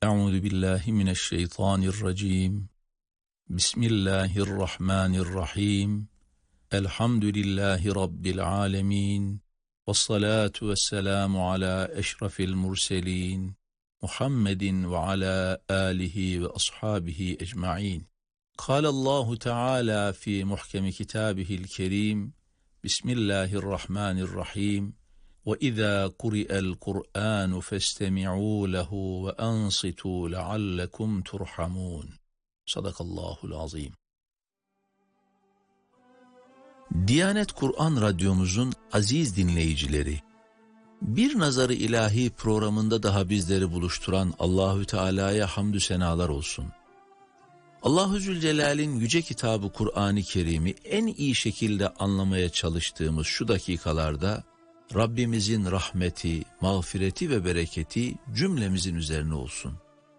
Euzu billahi mineşşeytanirracim. Bismillahirrahmanirrahim. Elhamdülillahi rabbil alamin. Vessalatu vesselamu ala eşrafil murselin. Muhammedin ve ala alihi ve ashabihi ecmaîn. Kâlallahu Teala fi muhkemi kitâbihil kerîm. Bismillahirrahmanirrahim. وَإِذَا قُرِئَ الْقُرْآنُ فَاسْتَمِعُوا لَهُ وَأَنصِتُوا لَعَلَّكُمْ تُرْحَمُونَ. Sadakallahul azim. Diyanet Kur'an Radyomuzun aziz dinleyicileri, Bir Nazarı İlahi programında daha bizleri buluşturan Allahü Teala'ya hamdü senalar olsun. Allahu Zülcelal'in yüce kitabı Kur'an-ı Kerim'i en iyi şekilde anlamaya çalıştığımız şu dakikalarda Rabbimizin rahmeti, mağfireti ve bereketi cümlemizin üzerine olsun.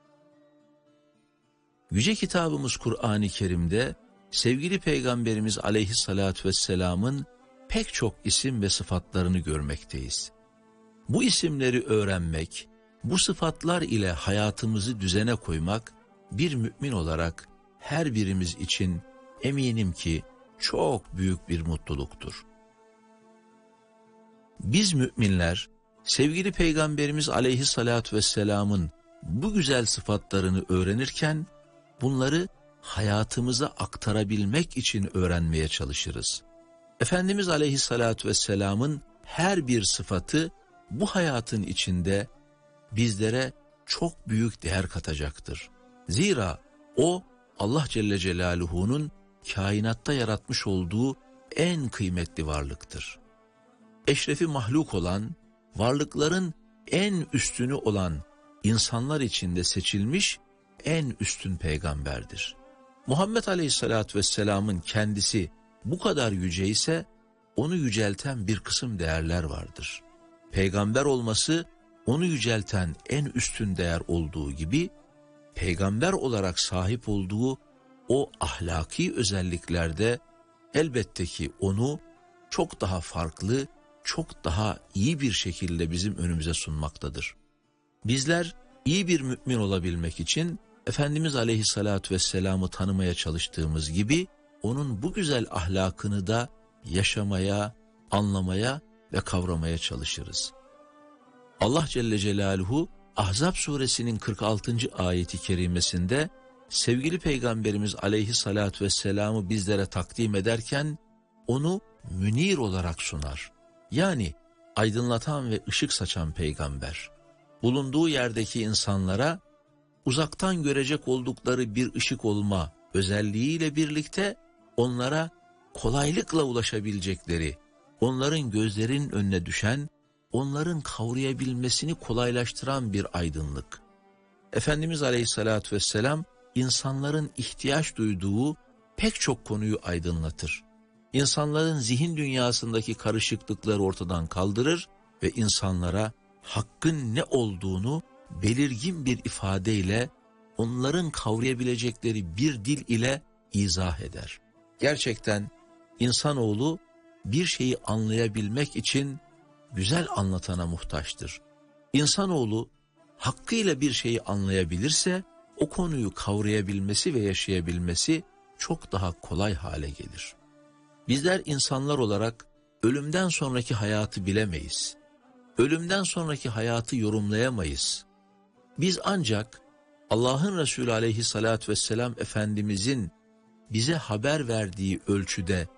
Yüce kitabımız Kur'an-ı Kerim'de sevgili Peygamberimiz Aleyhisselatü Vesselam'ın pek çok isim ve sıfatlarını görmekteyiz. Bu isimleri öğrenmek, bu sıfatlar ile hayatımızı düzene koymak bir mümin olarak her birimiz için eminim ki çok büyük bir mutluluktur. Biz müminler, sevgili Peygamberimiz Aleyhisselatü Vesselam'ın bu güzel sıfatlarını öğrenirken, bunları hayatımıza aktarabilmek için öğrenmeye çalışırız. Efendimiz Aleyhisselatü Vesselam'ın her bir sıfatı bu hayatın içinde bizlere çok büyük değer katacaktır. Zira o Allah Celle Celaluhu'nun kainatta yaratmış olduğu en kıymetli varlıktır. Eşrefi mahluk olan, varlıkların en üstünü olan insanlar içinde seçilmiş en üstün peygamberdir. Muhammed Aleyhisselatü Vesselam'ın kendisi bu kadar yüce ise onu yücelten bir kısım değerler vardır. Peygamber olması onu yücelten en üstün değer olduğu gibi, peygamber olarak sahip olduğu o ahlaki özelliklerde elbette ki onu çok daha farklı, çok daha iyi bir şekilde bizim önümüze sunmaktadır. Bizler iyi bir mümin olabilmek için Efendimiz Aleyhisselatü Vesselam'ı tanımaya çalıştığımız gibi onun bu güzel ahlakını da yaşamaya, anlamaya ve kavramaya çalışırız. Allah Celle Celaluhu Ahzab suresinin 46. ayeti kerimesinde sevgili Peygamberimiz Aleyhisselatü Vesselam'ı bizlere takdim ederken onu münir olarak sunar. Yani aydınlatan ve ışık saçan peygamber. Bulunduğu yerdeki insanlara uzaktan görecek oldukları bir ışık olma özelliğiyle birlikte onlara kolaylıkla ulaşabilecekleri, onların gözlerinin önüne düşen, onların kavrayabilmesini kolaylaştıran bir aydınlık. Efendimiz Aleyhisselatü Vesselam insanların ihtiyaç duyduğu pek çok konuyu aydınlatır. İnsanların zihin dünyasındaki karışıklıkları ortadan kaldırır ve insanlara hakkın ne olduğunu belirgin bir ifadeyle, onların kavrayabilecekleri bir dil ile izah eder. Gerçekten insanoğlu bir şeyi anlayabilmek için güzel anlatana muhtaçtır. İnsanoğlu hakkıyla bir şeyi anlayabilirse, o konuyu kavrayabilmesi ve yaşayabilmesi çok daha kolay hale gelir. Bizler insanlar olarak ölümden sonraki hayatı bilemeyiz. Ölümden sonraki hayatı yorumlayamayız. Biz ancak Allah'ın Resulü Aleyhisselatü Vesselam Efendimizin bize haber verdiği ölçüde